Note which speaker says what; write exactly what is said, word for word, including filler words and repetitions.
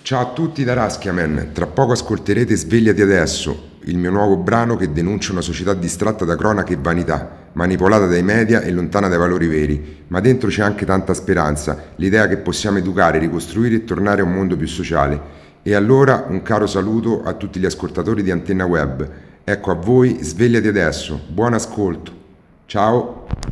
Speaker 1: Ciao a tutti da Raskiaman, tra poco ascolterete Svegliati adesso, il mio nuovo brano che denuncia una società distratta da cronache e vanità, manipolata dai media e lontana dai valori veri, ma dentro c'è anche tanta speranza, l'idea che possiamo educare, ricostruire e tornare a un mondo più sociale. E allora un caro saluto a tutti gli ascoltatori di Antenna Web. Ecco a voi Svegliati adesso, buon ascolto. Ciao.